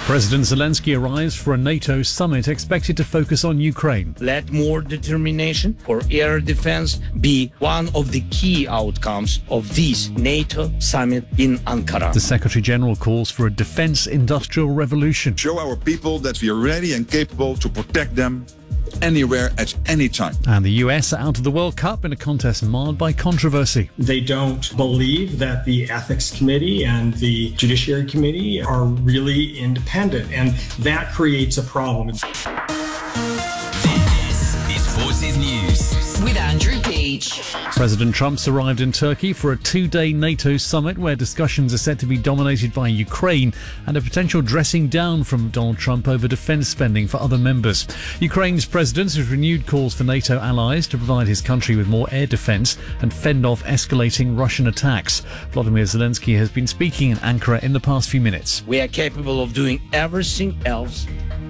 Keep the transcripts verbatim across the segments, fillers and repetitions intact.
President Zelensky arrives for a NATO summit expected to focus on Ukraine. Let more determination for air defense be one of the key outcomes of this NATO summit in Ankara. The Secretary General calls for a defense industrial revolution. Show our people that we are ready and capable to protect them anywhere at any time. And the U S are out of the World Cup in a contest marred by controversy. They don't believe that the Ethics Committee and the Judiciary Committee are really independent, and that creates a problem. This is Forces News with Andrew Peach. President Trump's arrived in Turkey for a two-day NATO summit where discussions are said to be dominated by Ukraine and a potential dressing down from Donald Trump over defence spending for other members. Ukraine's president has renewed calls for NATO allies to provide his country with more air defence and fend off escalating Russian attacks. Volodymyr Zelensky has been speaking in Ankara in the past few minutes. We are capable of doing everything else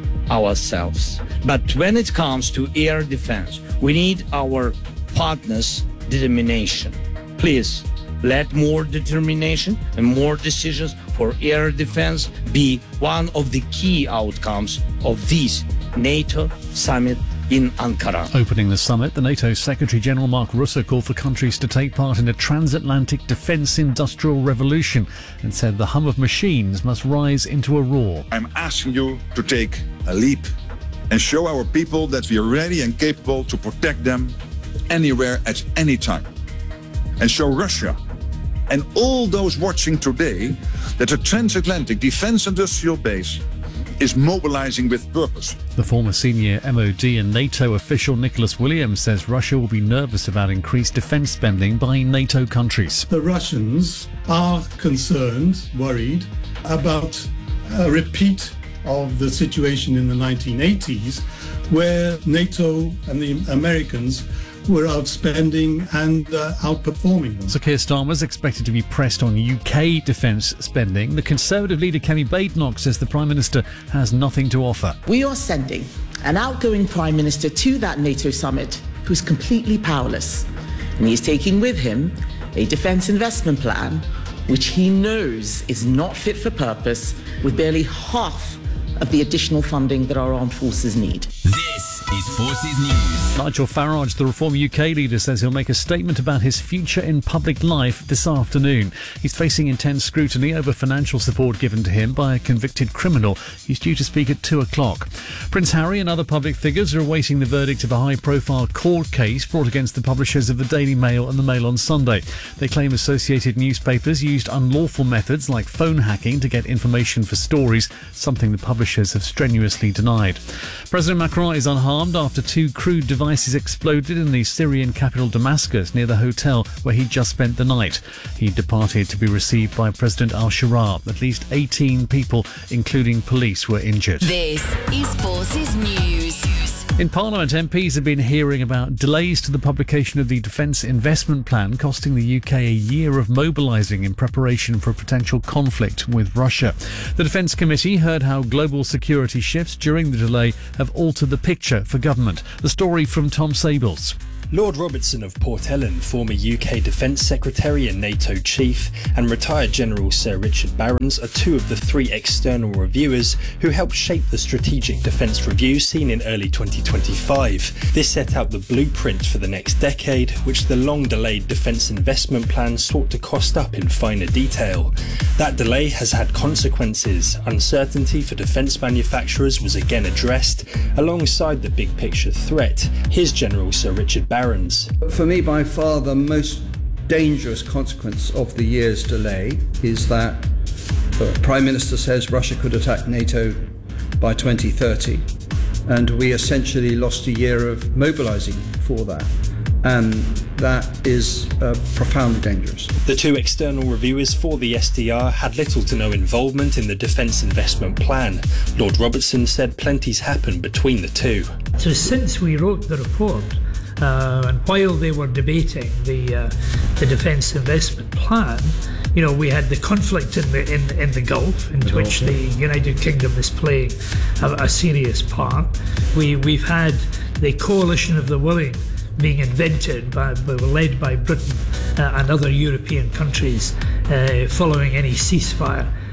ourselves. But when it comes to air defense, we need our partners' determination. Please, let more determination and more decisions for air defense be one of the key outcomes of this NATO summit in Ankara. Opening the summit, the NATO Secretary-General Mark Rutte called for countries to take part in a transatlantic defence industrial revolution and said the hum of machines must rise into a roar. I'm asking you to take a leap and show our people that we are ready and capable to protect them anywhere at any time. And show Russia and all those watching today that a transatlantic defence industrial base is mobilizing with purpose. The former senior M O D and NATO official Nicholas Williams says Russia will be nervous about increased defence spending by NATO countries. The Russians are concerned, worried about a repeat of the situation in the nineteen eighties, where NATO and the Americans were outspending and uh, outperforming them. So Keir Starmer is expected to be pressed on U K defence spending. The Conservative leader Kemi Badenoch says the Prime Minister has nothing to offer. We are sending an outgoing Prime Minister to that NATO summit who's completely powerless. And he's taking with him a defence investment plan which he knows is not fit for purpose, with barely half of the additional funding that our armed forces need. This is Forces News. Nigel Farage, the Reform U K leader, says he'll make a statement about his future in public life this afternoon. He's facing intense scrutiny over financial support given to him by a convicted criminal. He's due to speak at two o'clock. Prince Harry and other public figures are awaiting the verdict of a high-profile court case brought against the publishers of the Daily Mail and the Mail on Sunday. They claim associated newspapers used unlawful methods like phone hacking to get information for stories, something the publishers have strenuously denied. President Macron is unharmed after two crude devices exploded in the Syrian capital Damascus near the hotel where he just spent the night. He departed to be received by President al-Shara. At least eighteen people, including police, were injured. This is Forces News. In Parliament, M Ps have been hearing about delays to the publication of the Defence Investment Plan, costing the U K a year of mobilising in preparation for a potential conflict with Russia. The Defence Committee heard how global security shifts during the delay have altered the picture for government. The story from Tom Sables. Lord Robertson of Portellen, former U K Defence Secretary and NATO Chief, and retired General Sir Richard Barrons are two of the three external reviewers who helped shape the Strategic Defence Review seen in early twenty twenty-five. This set out the blueprint for the next decade, which the long-delayed Defence Investment Plan sought to cost up in finer detail. That delay has had consequences. Uncertainty for defence manufacturers was again addressed, alongside the big-picture threat. Here's General Sir Richard Barrons. For me, by far the most dangerous consequence of the year's delay is that the Prime Minister says Russia could attack NATO by twenty thirty, and we essentially lost a year of mobilising for that. And that is uh, profoundly dangerous. The two external reviewers for the S D R had little to no involvement in the Defence Investment Plan. Lord Robertson said plenty's happened between the two. So since we wrote the report, Uh, and while they were debating the uh, the defence investment plan, you know, we had the conflict in the in, in the Gulf, in the which Gulf, yeah. the United Kingdom is playing a, a serious part. We we've had the coalition of the willing being invented by, led by Britain uh, and other European countries uh, following any ceasefire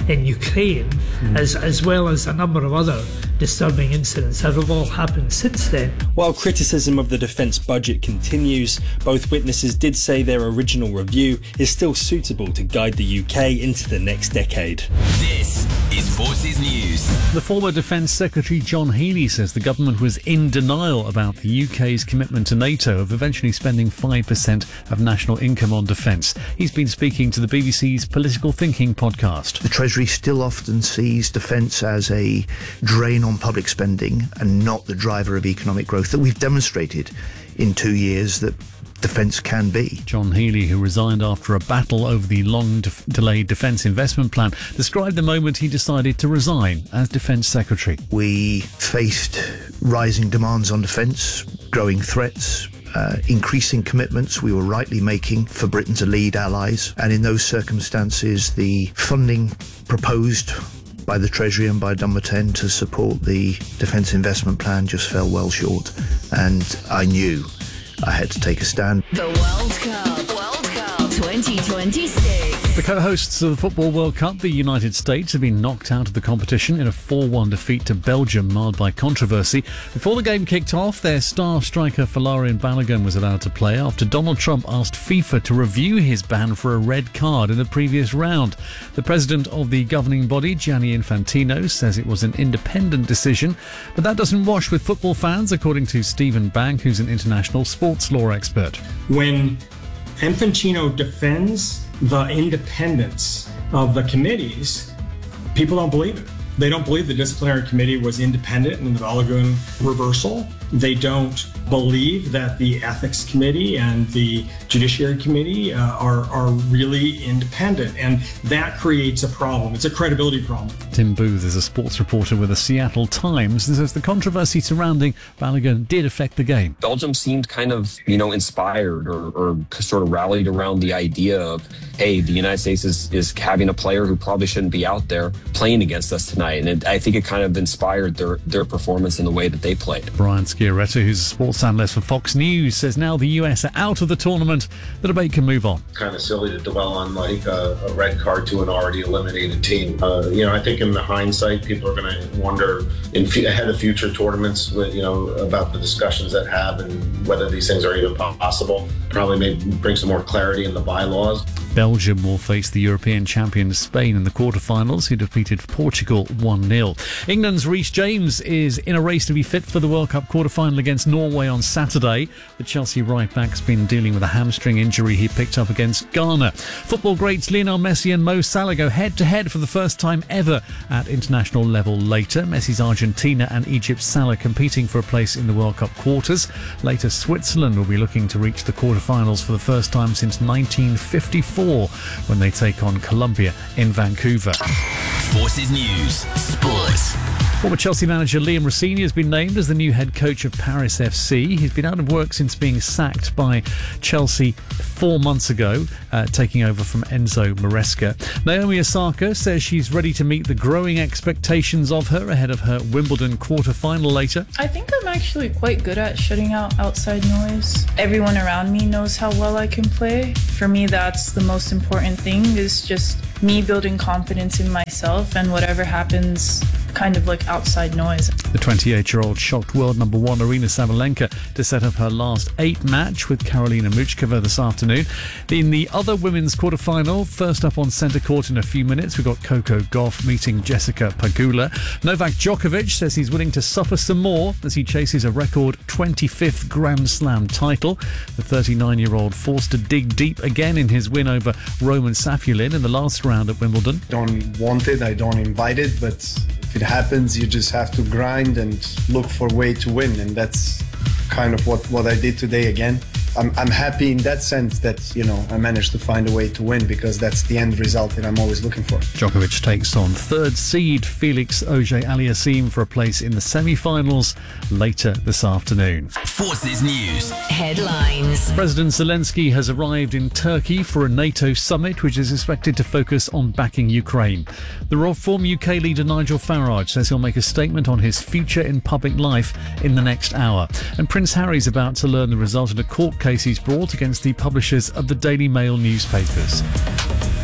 in Ukraine, mm. as, as well as a number of other disturbing incidents that have all happened since then. While criticism of the defence budget continues, both witnesses did say their original review is still suitable to guide the U K into the next decade. This is Forces News. The former Defence Secretary John Healey says the government was in denial about the U K's commitment to NATO of eventually spending five percent of national income on defence. He's been speaking to the B B C's Political Thinking podcast. The Treasury still often sees defence as a drain on public spending and not the driver of economic growth that we've demonstrated in two years that defence can be. John Healey, who resigned after a battle over the long de- delayed Defence Investment Plan, described the moment he decided to resign as Defence Secretary. We faced rising demands on defence, growing threats, Uh, increasing commitments we were rightly making for Britain to lead allies, and in those circumstances the funding proposed by the Treasury and by Dunbarton to support the Defence Investment Plan just fell well short, and I knew I had to take a stand. The World Cup, World Cup twenty twenty-six. The co-hosts of the Football World Cup, the United States, have been knocked out of the competition in a four one defeat to Belgium, marred by controversy. Before the game kicked off, their star striker Folarin Balogun was allowed to play after Donald Trump asked FIFA to review his ban for a red card in the previous round. The president of the governing body, Gianni Infantino, says it was an independent decision, but that doesn't wash with football fans, according to Stephen Bank, who's an international sports law expert. When Infantino defends the independence of the committees, people don't believe it. They don't believe the disciplinary committee was independent in the Balogun reversal. They don't believe that the ethics committee and the judiciary committee uh, are, are really independent, and that creates a problem. It's a credibility problem. Tim Booth is a sports reporter with the Seattle Times and says the controversy surrounding Balogun did affect the game. Belgium seemed kind of, you know, inspired or, or sort of rallied around the idea of, hey, the United States is, is having a player who probably shouldn't be out there playing against us tonight. And it, I think it kind of inspired their, their performance in the way that they played. Brian Sciaretta, who's a sports analyst for Fox News, says now the U S are out of the tournament, the debate can move on. Kind of silly to dwell on like a, a red card to an already eliminated team. Uh, you know, I think in the hindsight, people are going to wonder in f- ahead of future tournaments, you know, about the discussions that have and whether these things are even possible. Probably maybe bring some more clarity in the bylaws. Belgium will face the European champion Spain in the quarterfinals, who defeated Portugal one nil. England's Reece James is in a race to be fit for the World Cup quarterfinal against Norway on Saturday. The Chelsea right-back's been dealing with a hamstring injury he picked up against Ghana. Football greats Lionel Messi and Mo Salah go head-to-head for the first time ever at international level later. Messi's Argentina and Egypt's Salah competing for a place in the World Cup quarters. Later, Switzerland will be looking to reach the quarterfinals for the first time since nineteen fifty-four, when they take on Colombia in Vancouver. Forces News Sports. Former Chelsea manager Liam Rossini has been named as the new head coach of Paris F C. He's been out of work since being sacked by Chelsea four months ago, uh, taking over from Enzo Maresca. Naomi Osaka says she's ready to meet the growing expectations of her ahead of her Wimbledon quarter-final later. I think I'm actually quite good at shutting out outside noise. Everyone around me knows how well I can play. For me, that's the most important thing, is just me building confidence in myself, and whatever happens, kind of like outside noise. The twenty-eight-year-old shocked world number one Aryna Sabalenka to set up her last eight match with Karolina Muchkova this afternoon. In the other women's quarterfinal, first up on centre court in a few minutes, we've got Coco Gauff meeting Jessica Pegula. Novak Djokovic says he's willing to suffer some more as he chases a record twenty-fifth Grand Slam title. The thirty-nine-year-old forced to dig deep again in his win over Roman Safulin in the last round at Wimbledon. Don't want it, I don't invite it, but if it happens, you just have to grind and look for a way to win, and that's kind of what, what I did today again. I'm, I'm happy in that sense that, you know, I managed to find a way to win, because that's the end result that I'm always looking for. Djokovic takes on third seed Felix Auger-Aliassime for a place in the semi-finals later this afternoon. Forces News Headlines. President Zelensky has arrived in Turkey for a NATO summit which is expected to focus on backing Ukraine. The former U K leader Nigel Farage says he'll make a statement on his future in public life in the next hour. And Prince Harry's about to learn the result of a court case he's brought against the publishers of the Daily Mail newspapers.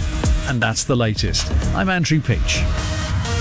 And that's the latest. I'm Andrew Peach.